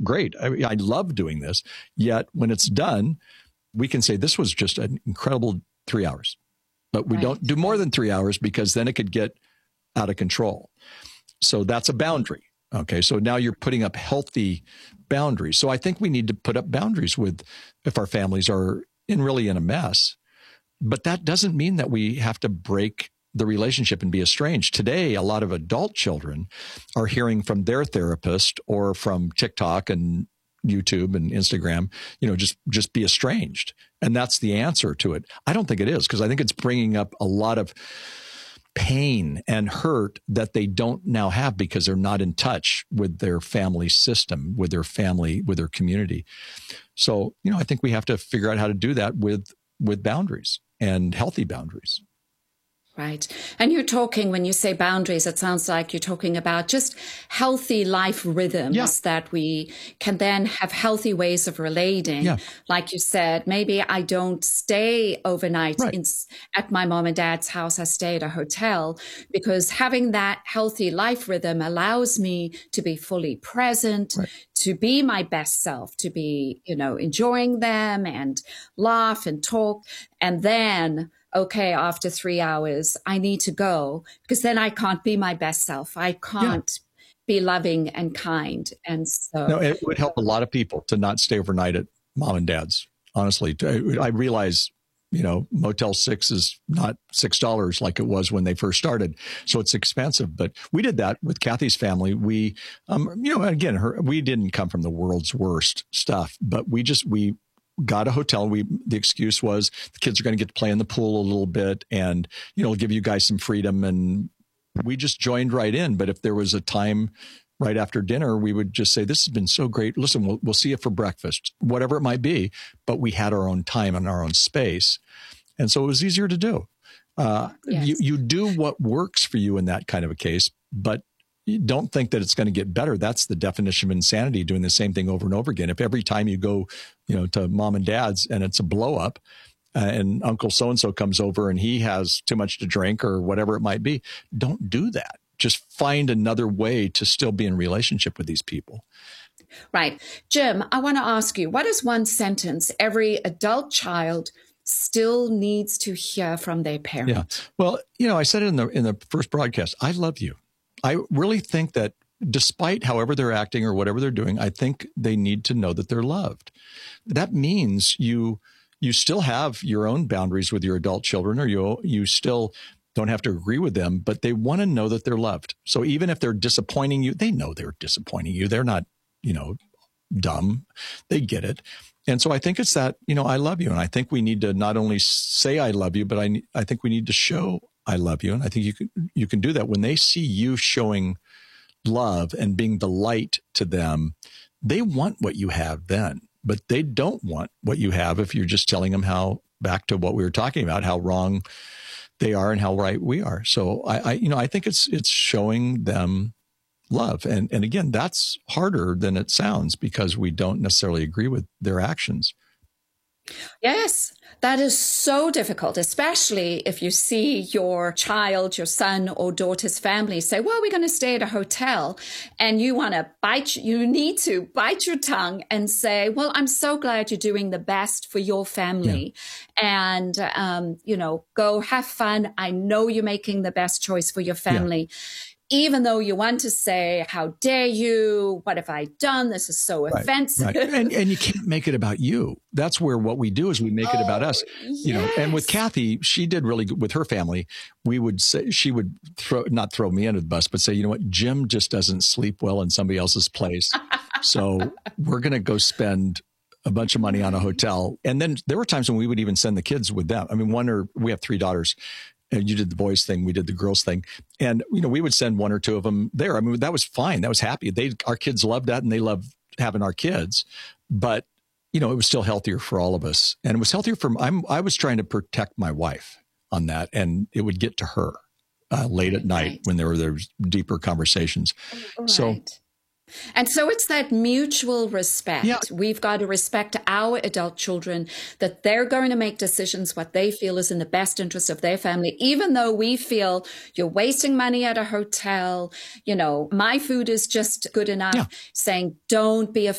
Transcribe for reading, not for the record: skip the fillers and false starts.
great. I love doing this. Yet when it's done, we can say this was just an incredible 3 hours. But we don't do more than 3 hours because then it could get out of control. So that's a boundary. Okay. So now you're putting up healthy boundaries. So I think we need to put up boundaries if our families are really in a mess. But that doesn't mean that we have to break the relationship and be estranged. Today, a lot of adult children are hearing from their therapist or from TikTok and YouTube and Instagram, just be estranged. And that's the answer to it. I don't think it is, because I think it's bringing up a lot of pain and hurt that they don't now have because they're not in touch with their family system, with their family, with their community. So, I think we have to figure out how to do that with boundaries and healthy boundaries. Right. And when you say boundaries, it sounds like you're talking about just healthy life rhythms that we can then have healthy ways of relating. Yeah. Like you said, maybe I don't stay overnight at my mom and dad's house. I stay at a hotel, because having that healthy life rhythm allows me to be fully present, to be my best self, to be, enjoying them and laugh and talk. And then, okay, after 3 hours, I need to go, because then I can't be my best self. I can't be loving and kind. And so it would help a lot of people to not stay overnight at mom and dad's. Honestly, I realize, Motel 6 is not $6 like it was when they first started. So it's expensive, but we did that with Kathy's family. We, again, we didn't come from the world's worst stuff, but we got a hotel. The excuse was the kids are going to get to play in the pool a little bit and, give you guys some freedom. And we just joined right in. But if there was a time right after dinner, we would just say, this has been so great. Listen, we'll see you for breakfast, whatever it might be. But we had our own time and our own space. And so it was easier to do. You do what works for you in that kind of a case, but you don't think that it's going to get better. That's the definition of insanity, doing the same thing over and over again. If every time you go, to mom and dad's and it's a blow up and Uncle so-and-so comes over and he has too much to drink or whatever it might be, don't do that. Just find another way to still be in relationship with these people. Right. Jim, I want to ask you, what is one sentence every adult child still needs to hear from their parent? Yeah. Well, I said it in the first broadcast, I love you. I really think that despite however they're acting or whatever they're doing, I think they need to know that they're loved. That means you still have your own boundaries with your adult children, or you still don't have to agree with them, but they want to know that they're loved. So even if they're disappointing you, they know they're disappointing you. They're not, dumb. They get it. And so I think it's that, I love you. And I think we need to not only say I love you, but I think we need to show I love you. And I think you can do that when they see you showing love and being the light to them. They want what you have then, but they don't want what you have if you're just telling them back to what we were talking about, how wrong they are and how right we are. So I think it's showing them love. And again, that's harder than it sounds because we don't necessarily agree with their actions. Yes, that is so difficult, especially if you see your child, your son or daughter's family say, well, we're going to stay at a hotel, and you need to bite your tongue and say, well, I'm so glad you're doing the best for your family. Yeah. And, go have fun. I know you're making the best choice for your family. Yeah. Even though you want to say, how dare you? What have I done? This is so offensive. Right. And you can't make it about you. That's where what we do is we make it about us. Yes. And with Kathy, she did really good with her family. We would say, she would not throw me under the bus, but say, you know what? Jim just doesn't sleep well in somebody else's place. So we're going to go spend a bunch of money on a hotel. And then there were times when we would even send the kids with them. I mean, we have 3 daughters. And you did the boys thing, we did the girls thing. And, we would send 1 or 2 of them there. I mean, that was fine. That was happy. Our kids loved that and they loved having our kids. But, it was still healthier for all of us. And it was healthier I was trying to protect my wife on that. And it would get to her late at night when there were deeper conversations. Right. So. And so it's that mutual respect. Yeah. We've got to respect our adult children, that they're going to make decisions what they feel is in the best interest of their family, even though we feel you're wasting money at a hotel, my food is just good enough, saying don't be